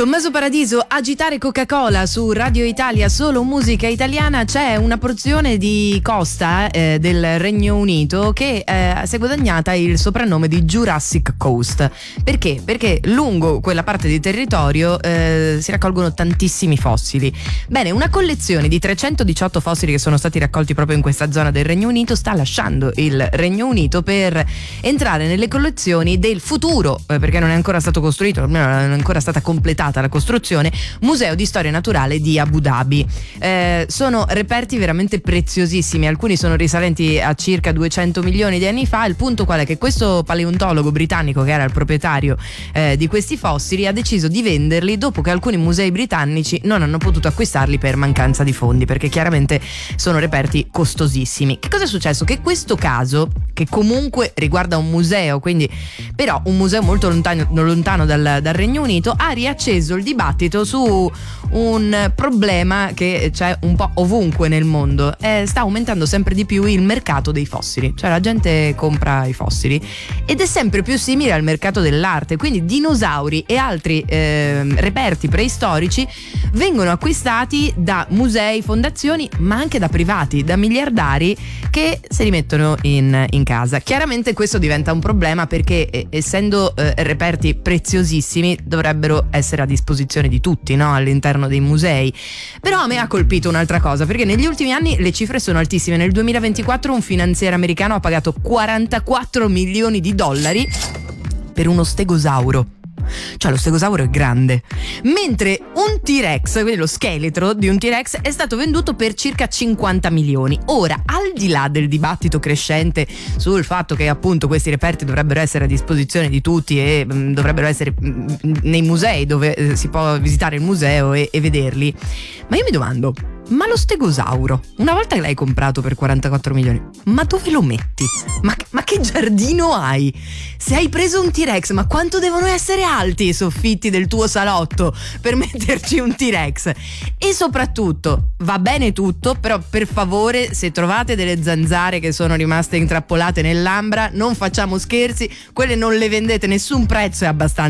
Tommaso Paradiso, Agitare Coca-Cola su Radio Italia, solo musica italiana. C'è una porzione di costa del Regno Unito che si è guadagnata il soprannome di Jurassic Coast. Perché? Perché lungo quella parte di territorio si raccolgono tantissimi fossili. Bene, una collezione di 318 fossili che sono stati raccolti proprio in questa zona del Regno Unito sta lasciando il Regno Unito per entrare nelle collezioni del futuro, perché non è ancora stato costruito, almeno non è ancora stata completata la costruzione, Museo di Storia Naturale di Abu Dhabi. Sono reperti veramente preziosissimi, alcuni sono risalenti a circa 200 milioni di anni fa. Il punto qual è? Che questo paleontologo britannico, che era il proprietario di questi fossili, ha deciso di venderli dopo che alcuni musei britannici non hanno potuto acquistarli per mancanza di fondi, perché chiaramente sono reperti costosissimi. Che cosa è successo? Che questo caso, che comunque riguarda un museo, quindi però un museo molto lontano dal Regno Unito, ha riacceso il dibattito su un problema che c'è un po' ovunque nel mondo. Sta aumentando sempre di più il mercato dei fossili, cioè la gente compra i fossili ed è sempre più simile al mercato dell'arte, quindi dinosauri e altri reperti preistorici vengono acquistati da musei, fondazioni, ma anche da privati, da miliardari che se li mettono in casa. Chiaramente questo diventa un problema perché essendo reperti preziosissimi dovrebbero essere a disposizione di tutti, no? All'interno dei musei. Però a me ha colpito un'altra cosa, perché negli ultimi anni le cifre sono altissime. Nel 2024 un finanziere americano ha pagato 44 milioni di dollari per uno stegosauro. Cioè lo stegosauro è grande, mentre un T-Rex, quindi lo scheletro di un T-Rex, è stato venduto per circa 50 milioni. Ora, al di là del dibattito crescente sul fatto che appunto questi reperti dovrebbero essere a disposizione di tutti e dovrebbero essere nei musei dove si può visitare il museo e vederli, ma io mi domando, ma lo stegosauro, una volta che l'hai comprato per 44 milioni, ma dove lo metti? Ma che giardino hai? Se hai preso un T-Rex, ma quanto devono essere alti i soffitti del tuo salotto per metterci un T-Rex? E soprattutto, va bene tutto, però per favore, se trovate delle zanzare che sono rimaste intrappolate nell'ambra, non facciamo scherzi, quelle non le vendete, nessun prezzo è abbastanza